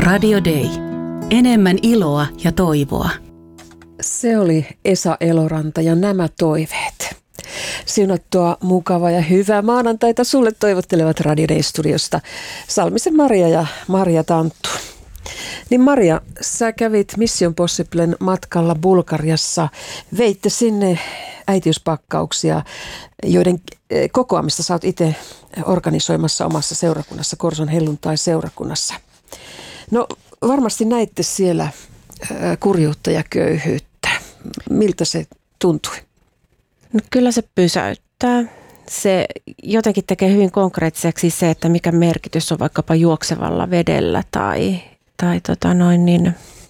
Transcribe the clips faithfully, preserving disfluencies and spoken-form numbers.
Radio Day. Enemmän iloa ja toivoa. Se oli Esa Eloranta ja nämä toiveet. Siunattua, mukavaa ja hyvää maanantaita sulle toivottelevat Radio Day-studiosta Salmisen Maria ja Maria Tanttu. Niin Maria, sä kävit Mission Possiblen matkalla Bulgariassa. Veitte sinne äitiyspakkauksia, joiden kokoamista sä oot itse organisoimassa omassa seurakunnassa, Korson helluntai-seurakunnassa. No varmasti näitte siellä kurjuutta ja köyhyyttä. Miltä se tuntui? No kyllä se pysäyttää. Se jotenkin tekee hyvin konkreettiseksi se, että mikä merkitys on vaikkapa juoksevalla vedellä tai, tai tota noin niin,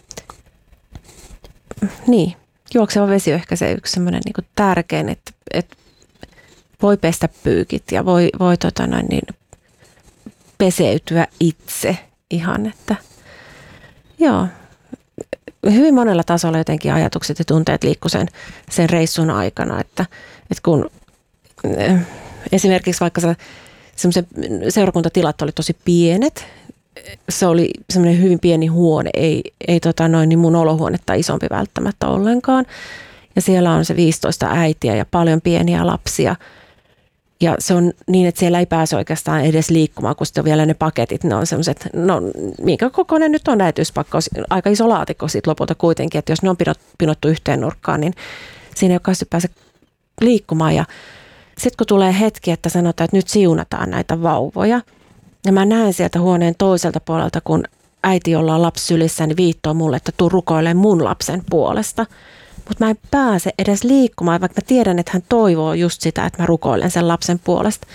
niin, juokseva vesi on ehkä se yksi semmoinen niin kuin tärkein, että, että voi pestä pyykit ja voi, voi tota noin niin, peseytyä itse ihan, että joo. Hyvin monella tasolla jotenkin ajatukset ja tunteet liikkuu sen, sen reissun aikana, että, että kun esimerkiksi vaikka semmoisen seurakuntatilat oli tosi pienet, se oli semmoinen hyvin pieni huone, ei, ei tota noin niin mun olohuonetta isompi välttämättä ollenkaan, ja siellä on se viisitoista äitiä ja paljon pieniä lapsia, ja se on niin, että siellä ei pääse oikeastaan edes liikkumaan, kun sitten on vielä ne paketit, ne on semmoiset, no minkä kokoinen nyt on äitiyspakkaus, aika iso laatikko siitä lopulta kuitenkin, että jos ne on pinottu yhteen nurkkaan, niin siinä ei oikeasti pääse liikkumaan. Ja sitten kun tulee hetki, että sanotaan, että nyt siunataan näitä vauvoja, ja mä näen sieltä huoneen toiselta puolelta, kun äiti, jolla on lapsi sylissä, niin viittoo mulle, että tuu rukoilemaan mun lapsen puolesta. Mutta mä en pääse edes liikkumaan, vaikka mä tiedän, että hän toivoo just sitä, että mä rukoilen sen lapsen puolesta.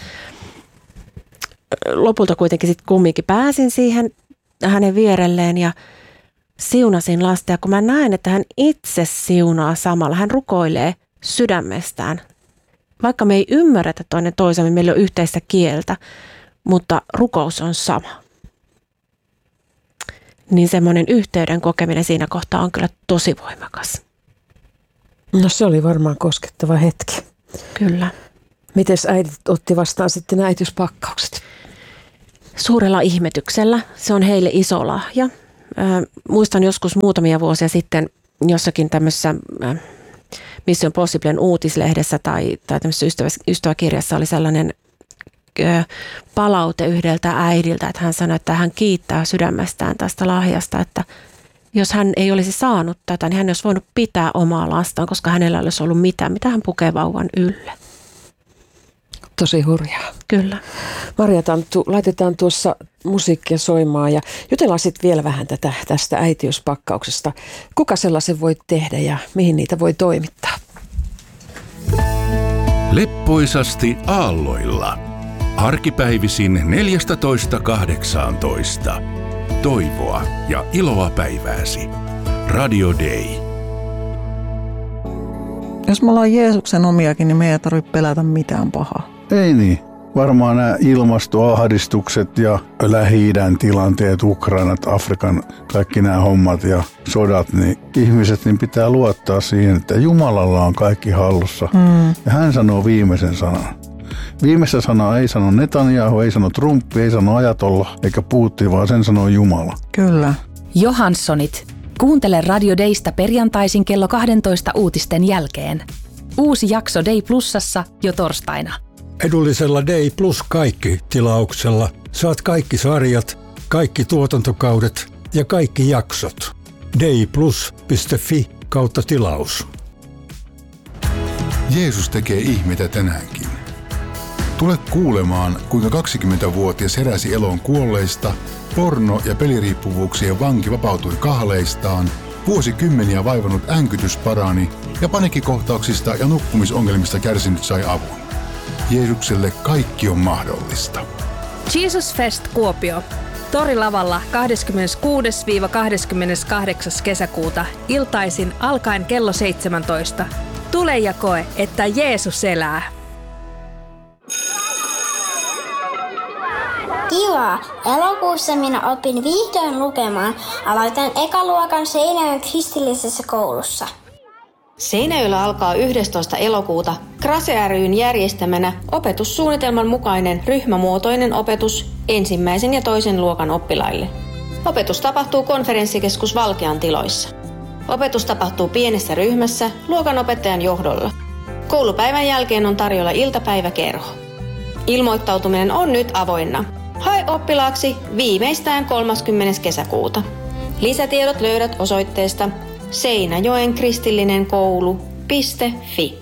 Lopulta kuitenkin sitten kumminkin pääsin siihen hänen vierelleen ja siunasin lasta. Ja kun mä näen, että hän itse siunaa samalla, hän rukoilee sydämestään. Vaikka me ei ymmärretä toinen toisemme, meillä on yhteistä kieltä, mutta rukous on sama. Niin semmoinen yhteyden kokeminen siinä kohtaa on kyllä tosi voimakas. No se oli varmaan koskettava hetki. Kyllä. Mites äidit otti vastaan sitten nämä äitiyspakkaukset? Suurella ihmetyksellä. Se on heille iso lahja. Äh, muistan joskus muutamia vuosia sitten jossakin tämmöisessä äh, Mission Possiblen uutislehdessä tai, tai tämmöisessä ystävä, ystäväkirjassa oli sellainen äh, palaute yhdeltä äidiltä, että hän sanoi, että hän kiittää sydämestään tästä lahjasta, että jos hän ei olisi saanut tätä, niin hän olisi voinut pitää omaa lastaan, koska hänellä ei olisi ollut mitään, mitä hän pukee vauvan ylle. Tosi hurjaa. Kyllä. Maria Tanttu, laitetaan tuossa musiikkia soimaan ja jutellaan sitten vielä vähän tätä, tästä äitiyspakkauksesta. Kuka sellaisen voi tehdä ja mihin niitä voi toimittaa? Leppoisasti aalloilla. Arkipäivisin neljätoista kahdeksantoista. Toivoa ja iloa päivääsi. Radio Day. Jos me ollaan Jeesuksen omiakin, niin me ei tarvitse pelätä mitään pahaa. Ei niin. Varmaan nämä ilmastoahdistukset ja Lähi-idän tilanteet, Ukrainat, Afrikan, kaikki nämä hommat ja sodat, niin ihmiset niin pitää luottaa siihen, että Jumalalla on kaikki hallussa. Mm. Ja hän sanoo viimeisen sanan. Viimeistä sanaa ei sano Netanyahu, ei sano Trump, ei sano Ajatolla eikä Putin, vaan sen sanoo Jumala. Kyllä. Johanssonit. Kuuntele Radio Daysta perjantaisin kello kaksitoista uutisten jälkeen. Uusi jakso Day Plusassa jo torstaina. Edullisella Day Plus kaikki -tilauksella saat kaikki sarjat, kaikki tuotantokaudet ja kaikki jaksot. dayplus piste fi kautta tilaus. Jeesus tekee ihmeitä tänäänkin. Tule kuulemaan, kuinka kaksikymmentävuotias heräsi eloon kuolleista, porno- ja peliriippuvuuksien vanki vapautui kahleistaan, vuosikymmeniä vaivannut änkytys parani ja paniikkikohtauksista ja nukkumisongelmista kärsinyt sai avun. Jeesukselle kaikki on mahdollista. Jesus Fest Kuopio. Torilavalla kahdeskymmeneskuudes kahdeskymmeneskahdeksas kesäkuuta iltaisin alkaen kello seitsemäntoista. Tule ja koe, että Jeesus elää. Kiva! Elokuussa minä opin vihdoin lukemaan. Aloitan ekaluokan Seinäjoen kristillisessä koulussa. Seinäjoella alkaa yhdestoista elokuuta Krase ry:n järjestämänä opetussuunnitelman mukainen ryhmämuotoinen opetus ensimmäisen ja toisen luokan oppilaille. Opetus tapahtuu konferenssikeskus Valkean tiloissa. Opetus tapahtuu pienessä ryhmässä luokanopettajan johdolla. Koulupäivän jälkeen on tarjolla iltapäiväkerho. Ilmoittautuminen on nyt avoinna. Hae oppilaaksi viimeistään kolmaskymmenes kesäkuuta. Lisätiedot löydät osoitteesta seinäjoen kristillinen koulu piste fi.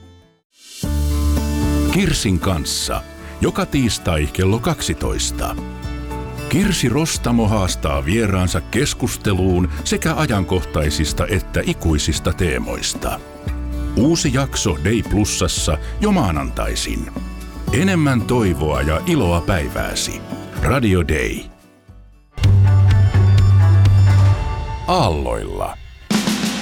Kirsin kanssa. Joka tiistai kello kaksitoista. Kirsi Rostamo haastaa vieraansa keskusteluun sekä ajankohtaisista että ikuisista teemoista. Uusi jakso Day Plusassa jo maanantaisin. Enemmän toivoa ja iloa päivääsi. Radio Day. Aalloilla.